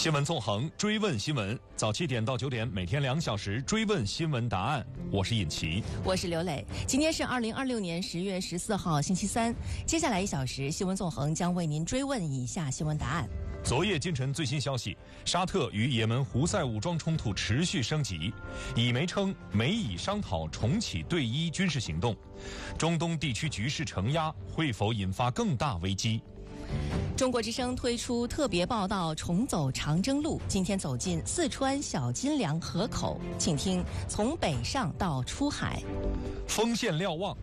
新闻纵横，追问新闻，早7点到9点，每天2小时追问新闻答案。我是尹奇， 我是刘磊。今天是2026年10月14号，星期三。接下来1小时，新闻纵横将为您追问以下新闻答案。 昨夜今晨最新消息，沙特与也门胡塞武装冲突持续升级，以媒称美以商讨重启对伊军事行动。中东地区局势承压，会否引发更大危机？ 中国之声推出特别报道，重走长征路，今天走进四川小金梁河口，请听从北上到出海。 锋线瞭望，